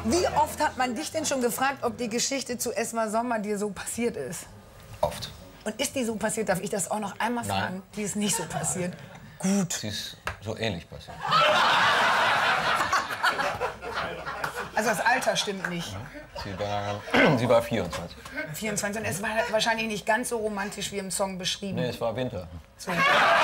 Wie oft hat man dich denn schon gefragt, ob die Geschichte zu Esma Sommer dir so passiert ist? Oft. Und ist die so passiert? Darf ich das auch noch einmal fragen? Nein. Die ist nicht so passiert. Gut. Sie ist so ähnlich passiert. Also das Alter stimmt nicht. Sie war 24. 24. Und es war wahrscheinlich nicht ganz so romantisch wie im Song beschrieben. Nee, es war Winter. So.